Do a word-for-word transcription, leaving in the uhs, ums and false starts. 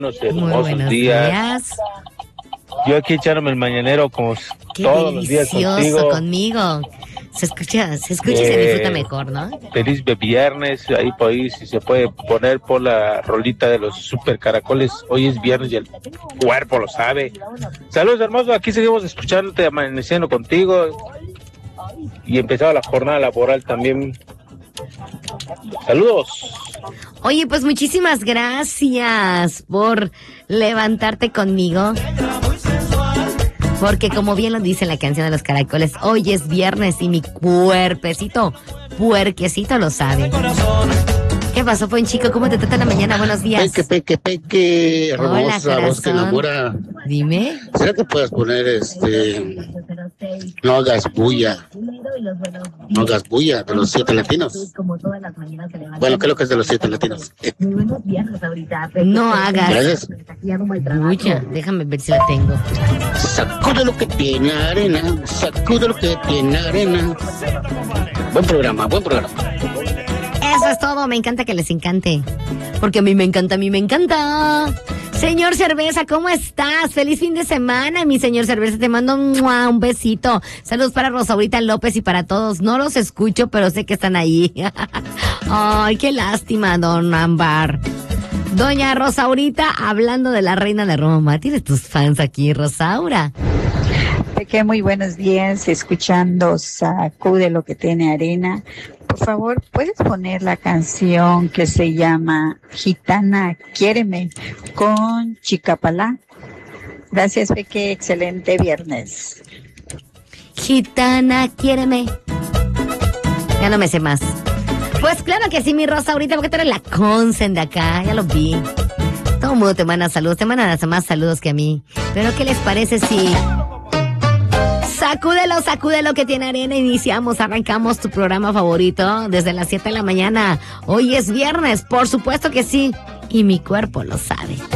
Buenos, Muy buenos días. días. Yo aquí echándome el mañanero como Qué todos los días delicioso contigo. conmigo. Se escucha, se escucha y se Eh, disfruta mejor, ¿no? Feliz viernes, ahí por ahí si se puede poner por la rolita de los super caracoles. Hoy es viernes y el cuerpo lo sabe. Saludos hermoso, aquí seguimos escuchándote, amaneciendo contigo. Y empezaba la jornada laboral también. Saludos. Oye, pues muchísimas gracias por levantarte conmigo. Porque como bien lo dice la canción de los caracoles, hoy es viernes y mi cuerpecito, puerquecito lo sabe. ¿Qué pasó, buen chico? ¿Cómo te trata la mañana? Buenos días. Peque, peque, peque, hermosa Hola, voz que corazón. enamora. Dime. ¿Será que puedas poner este, no hagas bulla, no hagas bulla de los siete latinos? Bueno, ¿qué es lo que es de los siete latinos? No hagas Gracias. bulla. Déjame ver si la tengo. Sacude lo que tiene arena, sacude lo que tiene arena. Buen programa, buen programa. Eso es todo, me encanta que les encante. Porque a mí me encanta, a mí me encanta. Señor Cerveza, ¿cómo estás? Feliz fin de semana, mi señor Cerveza. Te mando un, ¡mua!, un besito. Saludos para Rosaurita López y para todos. No los escucho, pero sé que están ahí. Ay, qué lástima, don Ámbar. Doña Rosaurita, hablando de la reina de Roma. Tienes tus fans aquí, Rosaura. Que muy buenos días, escuchando Sacude lo que tiene arena. Por favor, ¿puedes poner la canción que se llama Gitana, quiéreme, con Chicapalá? Gracias, Peque, excelente viernes. Gitana, quiéreme. Ya no me sé más. Pues claro que sí, mi Rosaurita, porque tú eres la consen de acá, ya lo vi. Todo el mundo te manda saludos, te mandan hasta más saludos que a mí. Pero ¿qué les parece si... Sacúdelo, sacúdelo que tiene arena. Iniciamos, arrancamos tu programa favorito desde las siete de la mañana. Hoy es viernes, por supuesto que sí. Y mi cuerpo lo sabe.